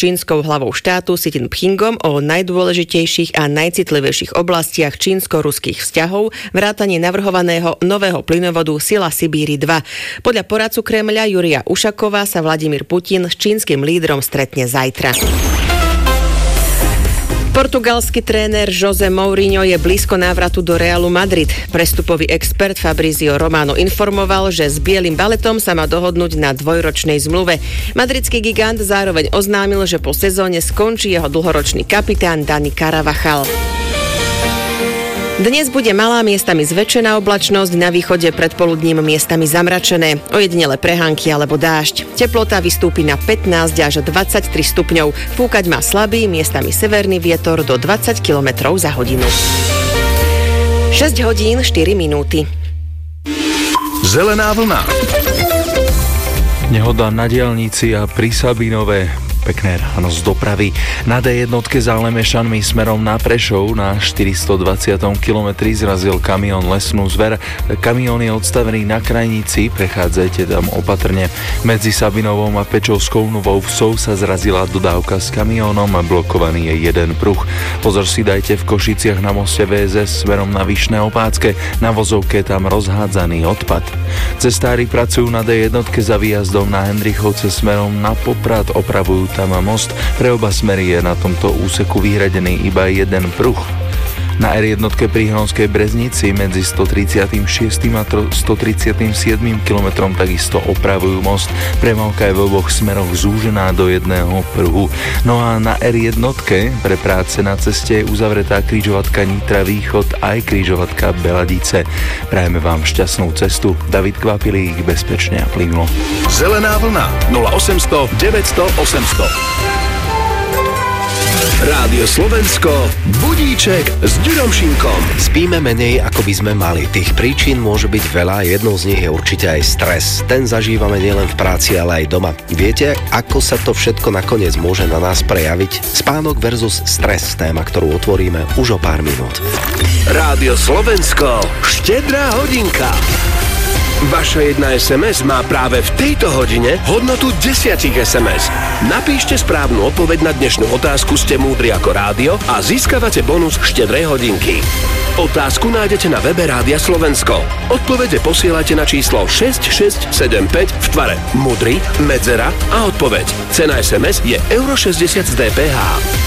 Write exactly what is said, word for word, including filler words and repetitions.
čínskou hlavou štátu Xi Jinpingom o najdôležitejších a najcitlivejších oblastiach čínsko-ruských vzťahov vrátane navrhovaného nového plynovodu Sila Sibíri dva. Podľa poradcu Kremľa Jurija Ušakova sa Vladimír Putin s čínskym lídrom stretne zajtra. Portugalský tréner José Mourinho je blízko návratu do Realu Madrid. Prestupový expert Fabrizio Romano informoval, že s bielým baletom sa má dohodnúť na dvojročnej zmluve. Madridský gigant zároveň oznámil, že po sezóne skončí jeho dlhoročný kapitán Dani Carvajal. Dnes bude malá miestami zväčšená oblačnosť, na východe predpoludním miestami zamračené, ojedinele prehánky alebo dážď. Teplota vystúpi na pätnásť až dvadsaťtri stupňov. Fúkať má slabý, miestami severný vietor do dvadsať kilometrov za hodinu. šesť hodín štyri minúty. Zelená vlna. Nehoda na diaľnici a pri Sabinove. Pekné ráno z dopravy. Na dé jednotke za Lemešanmi smerom na Prešov na štyristodvadsiatom kilometri zrazil kamión lesnú zver. Kamión je odstavený na krajnici, prechádzajte tam opatrne. Medzi Sabinovom a Pečovskou Novou Vsou sa zrazila dodávka s kamiónom a blokovaný je jeden pruh. Pozor si dajte v Košiciach na moste vé es es smerom na Vyšné Opácke. Na vozovke tam rozhádzaný odpad. Cestári pracujú na dé jednotke za výjazdom na Hendrichovce smerom na Poprad, opravujú tam most. Pre oba smery je na tomto úseku vyhradený iba jeden pruh. Na er jednotke pri Hronskej Breznici medzi stotridsiatšesť a stotridsiatsedem kilometrom takisto opravujú most. Premávka je v oboch smeroch zúžená do jedného pruhu. No a na er jednotke pre práce na ceste je uzavretá križovatka Nitra Východ aj križovatka Beladice. Prajeme vám šťastnú cestu. David Kvapilík, bezpečne a plynulo. Zelená vlna nula osemsto deväťsto osemsto. Rádio Slovensko, budíček s Ďurom Šinkom. Spíme menej, ako by sme mali. Tých príčin môže byť veľa, jednou z nich je určite aj stres. Ten zažívame nielen v práci, ale aj doma. Viete, ako sa to všetko nakoniec môže na nás prejaviť? Spánok versus stres, téma, ktorú otvoríme už o pár minút. Rádio Slovensko, štedrá hodinka. Vaša jedna es em es má práve v tejto hodine hodnotu desať es em es. Napíšte správnu odpoveď na dnešnú otázku, ste múdri ako rádio a získavate bonus štedrej hodinky. Otázku nájdete na webe Rádia Slovensko. Odpovede posielate na číslo šesť šesť sedem päť v tvare múdry, medzera a odpoveď. Cena es em es je euro šesťdesiat z dé pé há.